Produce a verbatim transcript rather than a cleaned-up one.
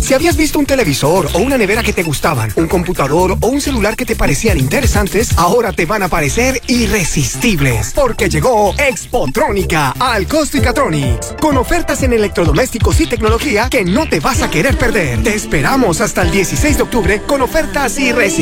Si habías visto un televisor o una nevera que te gustaban, un computador o un celular que te parecían interesantes, ahora te van a parecer irresistibles, porque llegó Expotrónica al Costicatronics, con ofertas en electrodomésticos y tecnología que no te vas a querer perder. Te esperamos hasta el dieciséis de octubre con ofertas irresistibles.